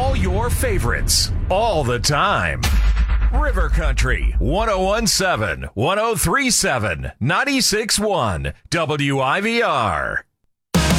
All your favorites, all the time. River Country, 1017, 1037, 96.1, WIVR.